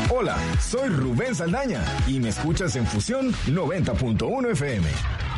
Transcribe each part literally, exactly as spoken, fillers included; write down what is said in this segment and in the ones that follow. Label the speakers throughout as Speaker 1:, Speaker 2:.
Speaker 1: Hola, soy Rubén Saldaña y me escuchas en Fusión noventa punto uno F M.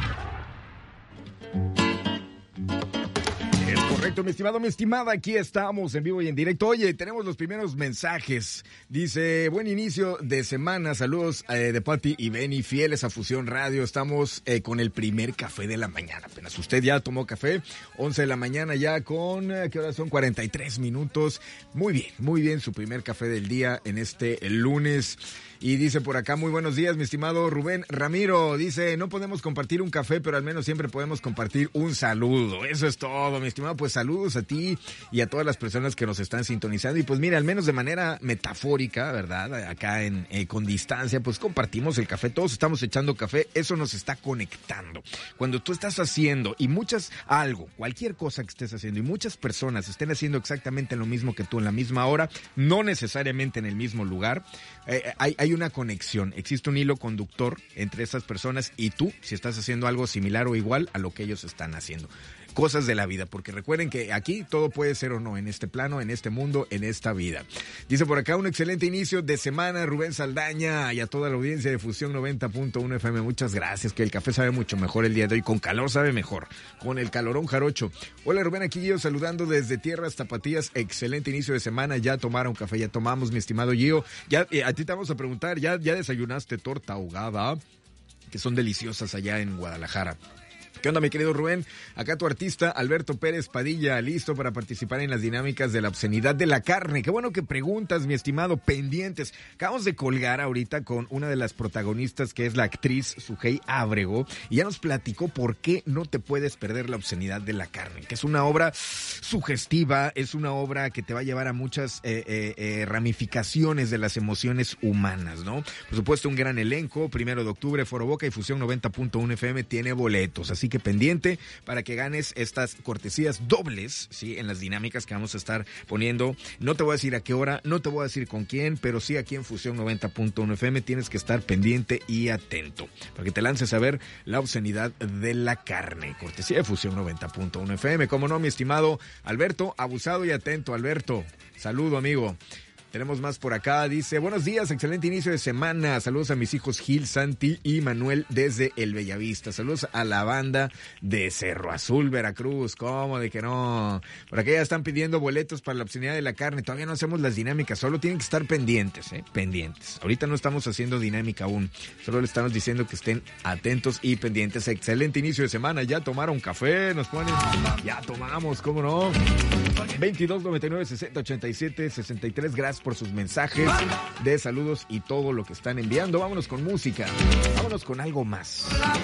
Speaker 1: Correcto, mi estimado, mi estimada, aquí estamos en vivo y en directo. Oye, tenemos los primeros mensajes. Dice, buen inicio de semana, saludos eh, de Pati y Benny, fieles a Fusión Radio. Estamos eh, con el primer café de la mañana. Apenas usted ya tomó café, once de la mañana ya con, eh, ¿qué hora son? cuarenta y tres minutos. Muy bien, muy bien, su primer café del día en este el lunes. Y dice por acá, muy buenos días, mi estimado Rubén Ramiro. Dice, no podemos compartir un café, pero al menos siempre podemos compartir un saludo. Eso es todo, mi estimado. Pues saludos a ti y a todas las personas que nos están sintonizando. Y pues mira, al menos de manera metafórica, ¿verdad? Acá en eh, con distancia, pues compartimos el café. Todos estamos echando café. Eso nos está conectando. Cuando tú estás haciendo y muchas, algo, cualquier cosa que estés haciendo y muchas personas estén haciendo exactamente lo mismo que tú en la misma hora, no necesariamente en el mismo lugar, eh, hay, hay una conexión, existe un hilo conductor entre esas personas y tú, si estás haciendo algo similar o igual a lo que ellos están haciendo. Cosas de la vida, porque recuerden que aquí todo puede ser o no, en este plano, en este mundo, en esta vida. Dice por acá, un excelente inicio de semana, Rubén Saldaña, y a toda la audiencia de Fusión noventa punto uno F M, muchas gracias, que el café sabe mucho mejor el día de hoy, con calor sabe mejor, con el calorón jarocho. Hola Rubén, aquí yo saludando desde Tierras Tapatías, excelente inicio de semana, ya tomaron café, ya tomamos, mi estimado Gio, ya eh, a ti te vamos a preguntar, ¿ya, ya desayunaste torta ahogada? Que son deliciosas allá en Guadalajara. ¿Qué onda, mi querido Rubén? Acá tu artista, Alberto Pérez Padilla, listo para participar en las dinámicas de la obscenidad de la carne. Qué bueno que preguntas, mi estimado, pendientes. Acabamos de colgar ahorita con una de las protagonistas, que es la actriz Sujei Ábrego, y ya nos platicó por qué no te puedes perder la obscenidad de la carne, que es una obra sugestiva, es una obra que te va a llevar a muchas eh, eh, eh, ramificaciones de las emociones humanas, ¿no? Por supuesto, un gran elenco, primero de octubre, Foro Boca y Fusión noventa punto uno F M tiene boletos, así que pendiente para que ganes estas cortesías dobles, ¿sí? En las dinámicas que vamos a estar poniendo. No te voy a decir a qué hora, no te voy a decir con quién, pero sí aquí en Fusión noventa punto uno F M tienes que estar pendiente y atento para que te lances a ver la obscenidad de la carne. Cortesía de Fusión noventa punto uno F M. Como no, mi estimado Alberto, abusado y atento. Alberto, saludo, amigo. Tenemos más por acá, dice, buenos días, excelente inicio de semana, saludos a mis hijos Gil, Santi y Manuel desde el Bellavista, saludos a la banda de Cerro Azul, Veracruz, ¿cómo de que no? Por acá ya están pidiendo boletos para la obscenidad de la carne, todavía no hacemos las dinámicas, solo tienen que estar pendientes, ¿eh? Pendientes, ahorita no estamos haciendo dinámica aún, solo le estamos diciendo que estén atentos y pendientes, excelente inicio de semana, ya tomaron café, nos ponen, ya tomamos, ¿cómo no? veintidós noventa y nueve sesenta ochenta y siete sesenta y tres, gracias por sus mensajes de saludos y todo lo que están enviando. Vámonos con música, vámonos con algo más.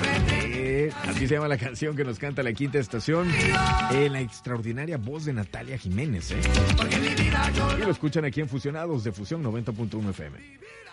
Speaker 1: Eh, así se llama la canción que nos canta La Quinta Estación, en la extraordinaria voz de Natalia Jiménez, ¿eh? Y lo escuchan aquí en Fusionados de Fusión noventa punto uno F M.